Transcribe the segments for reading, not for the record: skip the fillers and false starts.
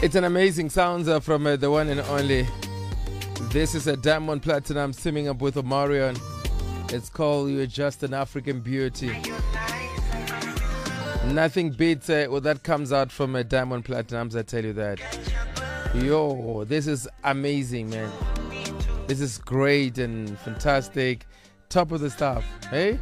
It's an amazing sound from the one and only. This is a Diamond Platinum teaming up with Omarion. It's called You're Just an African Beauty. Nothing beats what that comes out from Diamond Platinums, I tell you that. Yo, this is amazing, man. This is great and fantastic. Top of the stuff, hey?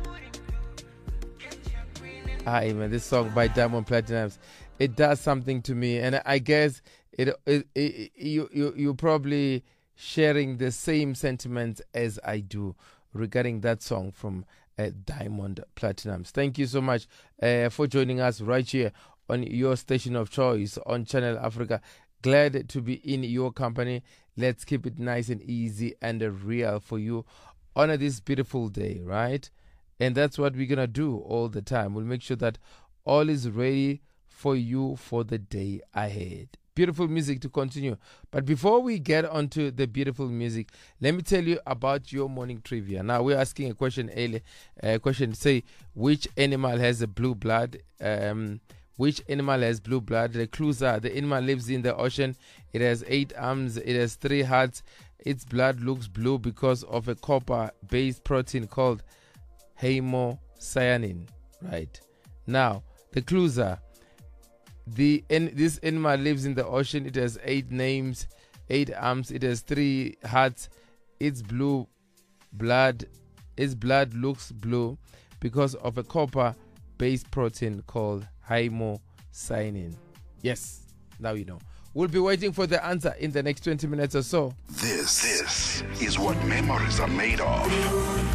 Hi, man, this song by Diamond Platinums, it does something to me, and I guess you're probably sharing the same sentiments as I do regarding that song from Diamond Platinums. Thank you so much for joining us right here on your station of choice on Channel Africa. Glad to be in your company. Let's keep it nice and easy and real for you on this beautiful day, right? And that's what we're going to do all the time. We'll make sure that all is ready for you for the day ahead. Beautiful music to continue. But before we get onto the beautiful music, let me tell you about your morning trivia. Now, we're asking a question earlier. Say, which animal has a blue blood? Which animal has blue blood? The clues are: the animal lives in the ocean. It has 8 arms. It has 3 hearts. Its blood looks blue because of a copper-based protein called hemocyanin. Right. Now, the clues are: this animal lives in the ocean. It has 8 names, 8 arms. It has 3 hearts. Its blood looks blue because of a copper-based protein called hemocyanin. Yes, now you know. We'll be waiting for the answer in the next 20 minutes or so. This is what memories are made of.